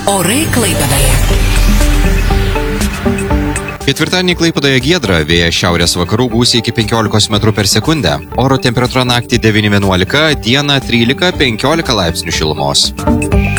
Orai Klaipėdoje. Ketvirtadienį Klaipėdoje giedra, vėjas šiaurės vakarų gūsiai iki 15 metrų per sekundę. Oro temperatūra naktį 9-11, dieną 13-15 laipsnių šilumos.